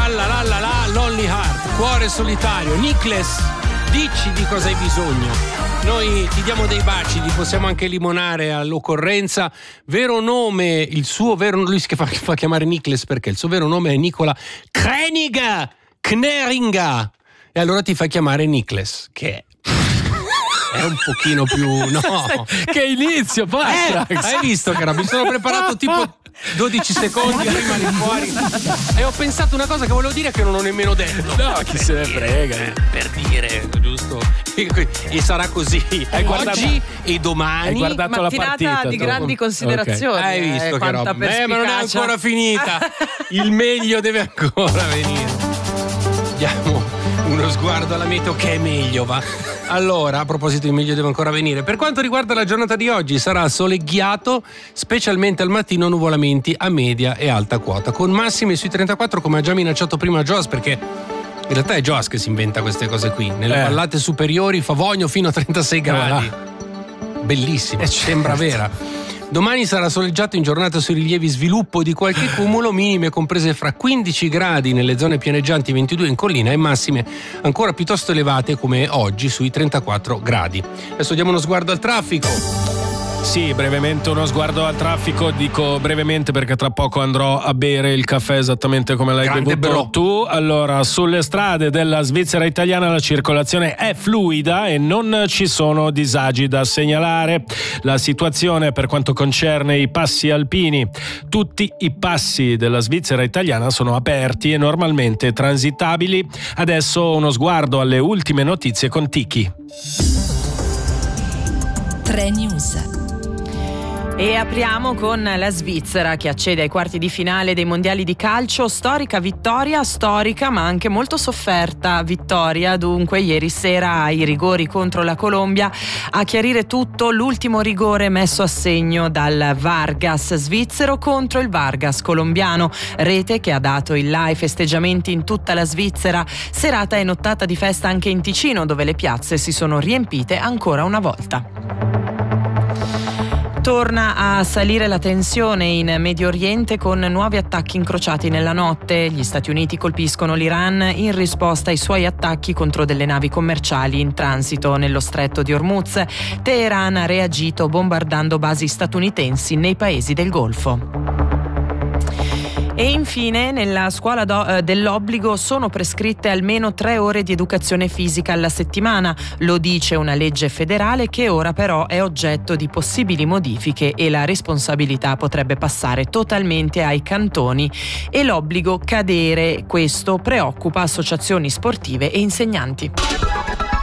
Lonely Heart, cuore solitario. Nicholas, dici di cosa hai bisogno. Noi ti diamo dei baci, ti possiamo anche limonare all'occorrenza. Vero nome, il suo vero nome, lui si fa chiamare Nicholas perché il suo vero nome è Nicola Kneringa. E allora ti fa chiamare Nicholas, che è un pochino più... No. Che inizio, hai visto che mi sono preparato tipo 12 secondi prima di fuori e ho pensato una cosa che volevo dire che non ho nemmeno detto. No, chi se ne frega. Per dire, giusto? E sarà così oggi e domani. Hai guardato la partita di grandi considerazioni. Okay. Hai visto che roba? Ma non è ancora finita. Il meglio deve ancora venire. Diamo uno sguardo alla meteo che è meglio, va. Allora, a proposito di meglio deve ancora venire. Per quanto riguarda la giornata di oggi, sarà soleggiato, specialmente al mattino nuvolamenti a media e alta quota, con massime sui 34, come ha già minacciato prima Joas, perché in realtà è Joas che si inventa queste cose qui. Nelle vallate superiori Favogno fino a 36 gradi. Bellissimo, sembra vera. Domani sarà soleggiato in giornata sui rilievi, sviluppo di qualche cumulo, minime comprese fra 15 gradi nelle zone pianeggianti, 22 in collina e massime ancora piuttosto elevate come oggi sui 34 gradi. Adesso diamo uno sguardo al traffico. Sì, brevemente uno sguardo al traffico, dico brevemente perché tra poco andrò a bere il caffè esattamente come l'hai bevuto tu. Allora, sulle strade della Svizzera italiana la circolazione è fluida e non ci sono disagi da segnalare. La situazione per quanto concerne i passi alpini: tutti i passi della Svizzera italiana sono aperti e normalmente transitabili. Adesso uno sguardo alle ultime notizie con Tiki. 3 News. E apriamo con la Svizzera che accede ai quarti di finale dei mondiali di calcio. Storica vittoria, storica ma anche molto sofferta vittoria dunque ieri sera ai rigori contro la Colombia. A chiarire tutto l'ultimo rigore messo a segno dal Vargas svizzero contro il Vargas colombiano, rete che ha dato il là ai festeggiamenti in tutta la Svizzera. Serata e nottata di festa anche in Ticino, dove le piazze si sono riempite ancora una volta. Torna a salire la tensione in Medio Oriente con nuovi attacchi incrociati nella notte. Gli Stati Uniti colpiscono l'Iran in risposta ai suoi attacchi contro delle navi commerciali in transito nello stretto di Hormuz. Teheran ha reagito bombardando basi statunitensi nei paesi del Golfo. E infine, nella scuola dell'obbligo sono prescritte almeno 3 ore di educazione fisica alla settimana. Lo dice una legge federale che ora però è oggetto di possibili modifiche e la responsabilità potrebbe passare totalmente ai cantoni e l'obbligo cadere. Questo preoccupa associazioni sportive e insegnanti.